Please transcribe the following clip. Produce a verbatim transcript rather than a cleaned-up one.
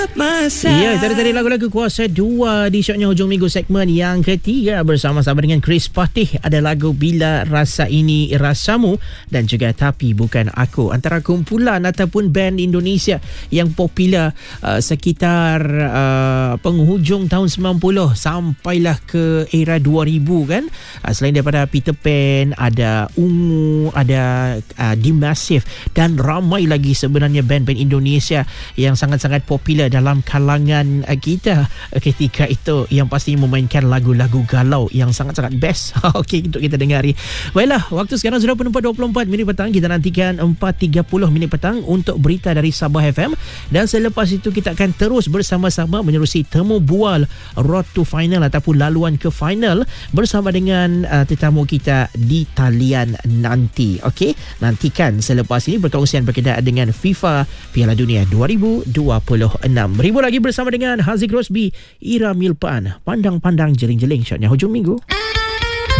Ya, tadi-tadi lagu-lagu kuasa dua di Syoknya Hujung Minggu segmen yang ketiga bersama-sama dengan Chris Patih. Ada lagu Bila Rasa Ini Rasamu dan juga Tapi Bukan Aku, antara kumpulan ataupun band Indonesia yang popular uh, sekitar uh, penghujung tahun sembilan puluh sampailah ke era dua ribu kan. Uh, selain daripada Peter Pan, ada Ungu, ada uh, Dimasif dan ramai lagi sebenarnya band-band Indonesia yang sangat-sangat popular dalam kalangan uh, kita uh, ketika itu, yang pastinya memainkan lagu-lagu galau yang sangat-sangat best. Okey, untuk kita dengari. Baiklah, waktu sekarang sudah pukul empat dua puluh empat minit petang. Kita nantikan empat tiga puluh minit petang untuk berita dari Sabah F M, dan selepas itu kita akan terus bersama-sama menerusi temu bual Road to Final ataupun laluan ke final bersama dengan uh, tetamu kita di talian nanti. Okey, nantikan selepas ini perkongsian berkenaan dengan FIFA Piala Dunia dua ribu dua puluh enam. Beribu lagi bersama dengan Haziq Rosby, Ira Milpan. Pandang-pandang jeling-jeling, Syoknya Hujung Minggu.